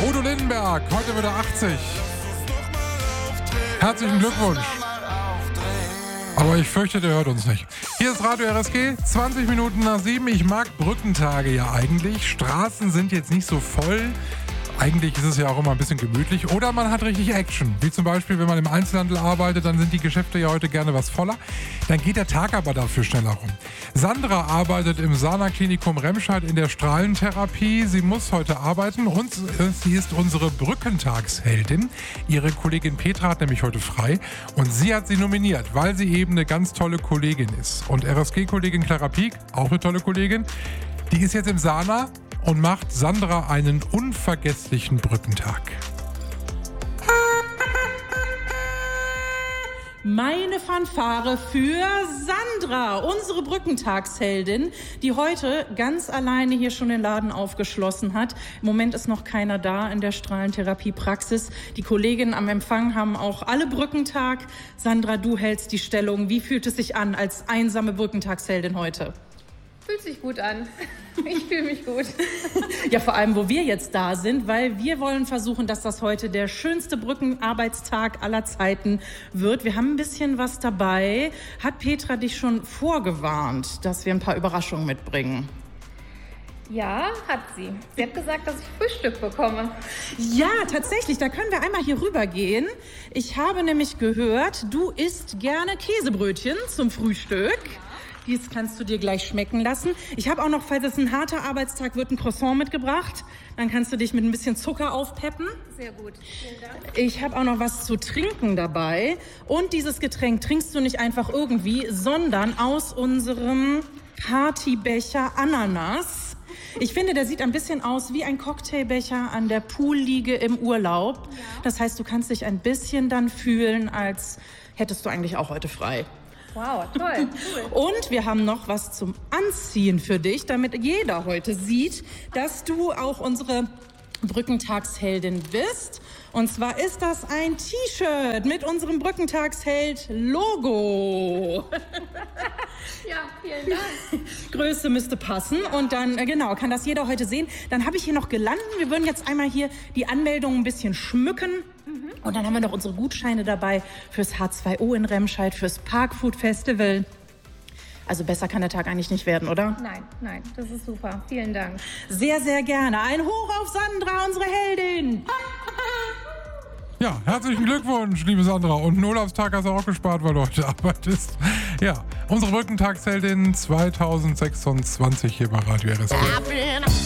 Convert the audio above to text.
Udo Lindenberg, heute wird er 80. Herzlichen Glückwunsch. Aber ich fürchte, der hört uns nicht. Hier ist Radio RSG, 20 Minuten nach 7. Ich mag Brückentage ja eigentlich. Straßen sind jetzt nicht so voll. Eigentlich ist es ja auch immer ein bisschen gemütlich. Oder man hat richtig Action. Wie zum Beispiel, wenn man im Einzelhandel arbeitet, dann sind die Geschäfte ja heute gerne was voller. Dann geht der Tag aber dafür schneller rum. Sandra arbeitet im Sana-Klinikum Remscheid in der Strahlentherapie. Sie muss heute arbeiten und sie ist unsere Brückentagsheldin. Ihre Kollegin Petra hat nämlich heute frei und sie hat sie nominiert, weil sie eben eine ganz tolle Kollegin ist. Und RSG-Kollegin Clara Pieck, auch eine tolle Kollegin, die ist jetzt im Sana und macht Sandra einen unvergesslichen Brückentag. Meine Fanfare für Sandra, unsere Brückentagsheldin, die heute ganz alleine hier schon den Laden aufgeschlossen hat. Im Moment ist noch keiner da in der Strahlentherapiepraxis. Die Kolleginnen am Empfang haben auch alle Brückentag. Sandra, du hältst die Stellung. Wie fühlt es sich an als einsame Brückentagsheldin heute? Fühlt sich gut an. Ich fühle mich gut. Ja, vor allem, wo wir jetzt da sind, weil wir wollen versuchen, dass das heute der schönste Brückenarbeitstag aller Zeiten wird. Wir haben ein bisschen was dabei. Hat Petra dich schon vorgewarnt, dass wir ein paar Überraschungen mitbringen? Ja, hat sie. Sie hat gesagt, dass ich Frühstück bekomme. Ja, tatsächlich. Da können wir einmal hier rüber gehen. Ich habe nämlich gehört, du isst gerne Käsebrötchen zum Frühstück. Dies kannst du dir gleich schmecken lassen. Ich habe auch noch, falls es ein harter Arbeitstag wird, ein Croissant mitgebracht. Dann kannst du dich mit ein bisschen Zucker aufpeppen. Sehr gut. Vielen Dank. Ich habe auch noch was zu trinken dabei. Und dieses Getränk trinkst du nicht einfach irgendwie, sondern aus unserem Partybecher Ananas. Ich finde, der sieht ein bisschen aus wie ein Cocktailbecher an der Poolliege im Urlaub. Ja. Das heißt, du kannst dich ein bisschen dann fühlen, als hättest du eigentlich auch heute frei. Wow, toll. Cool. Und wir haben noch was zum Anziehen für dich, damit jeder heute sieht, dass du auch unsere Brückentagsheldin bist. Und zwar ist das ein T-Shirt mit unserem Brückentagsheld-Logo. Ja, vielen Dank. Größe müsste passen. Ja. Und dann, genau, kann das jeder heute sehen. Dann habe ich hier noch gelandet. Wir würden jetzt einmal hier die Anmeldung ein bisschen schmücken. Und dann haben wir noch unsere Gutscheine dabei fürs H2O in Remscheid, fürs Parkfood Festival. Also besser kann der Tag eigentlich nicht werden, oder? Nein, das ist super. Vielen Dank. Sehr, sehr gerne. Ein Hoch auf Sandra, unsere Heldin. Ja, herzlichen Glückwunsch, liebe Sandra. Und einen Urlaubstag hast du auch gespart, weil du heute arbeitest. Ja, unsere Brückentagsheldin 2026 hier bei Radio RSG.